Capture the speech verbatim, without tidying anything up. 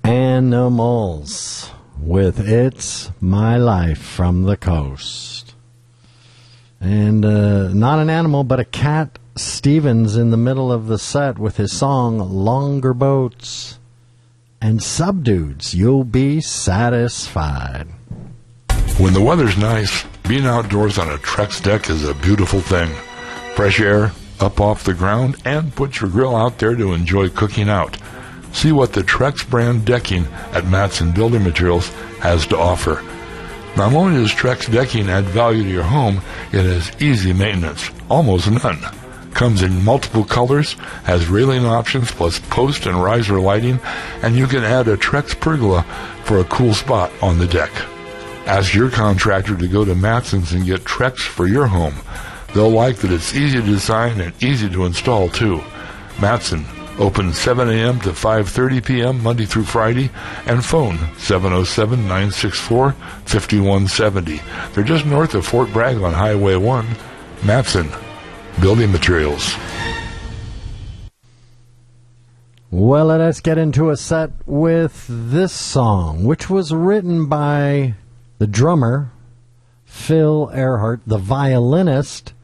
Animals with It's My Life from the Coast. And uh, not an animal, but a Cat Stevens in the middle of the set with his song Longer Boats. And Subdudes, You'll Be Satisfied. When the weather's nice, being outdoors on a Trex deck is a beautiful thing. Fresh air, up off the ground, and put your grill out there to enjoy cooking out. See what the Trex brand decking at Matson Building Materials has to offer. Not only does Trex decking add value to your home, it has easy maintenance, almost none. Comes in multiple colors, has railing options plus post and riser lighting, and you can add a Trex pergola for a cool spot on the deck. Ask your contractor to go to Matson's and get Trex for your home. They'll like that it's easy to design and easy to install too. Matson, open seven a.m. to five thirty p.m. Monday through Friday, and phone seven oh seven, nine six four, five one seven oh. They're just north of Fort Bragg on Highway one. Matson Building Materials. Well, let us get into a set with this song, which was written by the drummer, Phil Earhart, the violinist,